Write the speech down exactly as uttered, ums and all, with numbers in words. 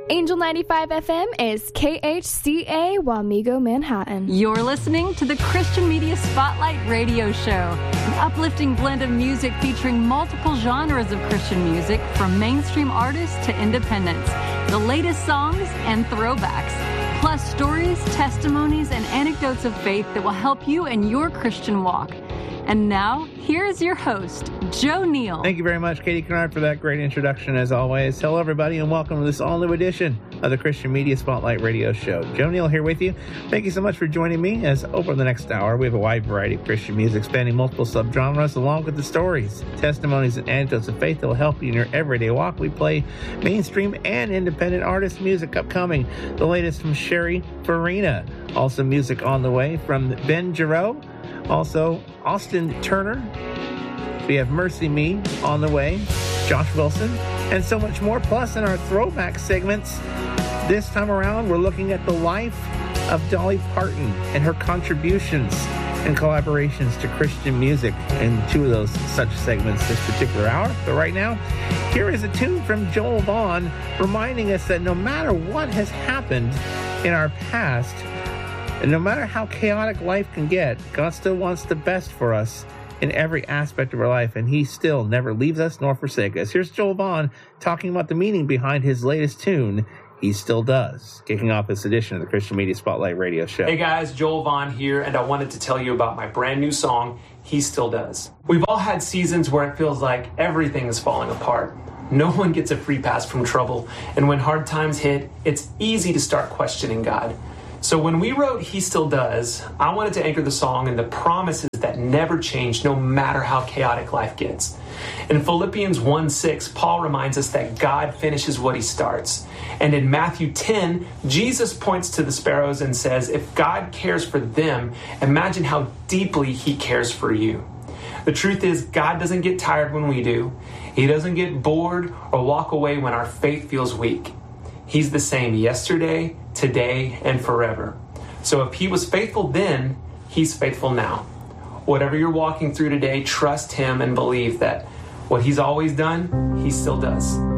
Angel ninety-five F M is K H C A Wamego, Manhattan. You're listening to the Christian Media Spotlight Radio Show, an uplifting blend of music featuring multiple genres of Christian music, from mainstream artists to independents, the latest songs and throwbacks, plus stories, testimonies, and anecdotes of faith that will help you in your Christian walk. And now, here's your host, Joe Neal. Thank you very much, Katie Kennard, for that great introduction, as always. Hello, everybody, and welcome to this all-new edition of the Christian Media Spotlight Radio Show. Joe Neal here with you. Thank you so much for joining me, as over the next hour, we have a wide variety of Christian music spanning multiple subgenres, along with the stories, testimonies, and anecdotes of faith that will help you in your everyday walk. We play mainstream and independent artist music upcoming. The latest from Sherry Farina. Also music on the way from Ben Jarreau. Also, Austin Turner. We have Mercy Me on the way, Josh Wilson, and so much more. Plus, in our throwback segments, this time around, we're looking at the life of Dolly Parton and her contributions and collaborations to Christian music in two of those such segments this particular hour. But right now, here is a tune from Joel Vaughn reminding us that no matter what has happened in our past, and no matter how chaotic life can get, God still wants the best for us in every aspect of our life, and he still never leaves us nor forsakes us. Here's Joel Vaughn talking about the meaning behind his latest tune, He Still Does, kicking off this edition of the Christian Media Spotlight Radio Show. Hey guys, Joel Vaughn here, and I wanted to tell you about my brand new song, He Still Does. We've all had seasons where it feels like everything is falling apart. No one gets a free pass from trouble, and when hard times hit, it's easy to start questioning God. So when we wrote He Still Does, I wanted to anchor the song in the promises that never change no matter how chaotic life gets. In Philippians one six, Paul reminds us that God finishes what he starts. And in Matthew ten, Jesus points to the sparrows and says, if God cares for them, imagine how deeply he cares for you. The truth is, God doesn't get tired when we do. He doesn't get bored or walk away when our faith feels weak. He's the same yesterday, today, and forever. So if he was faithful then, he's faithful now. Whatever you're walking through today, trust him and believe that what he's always done, he still does.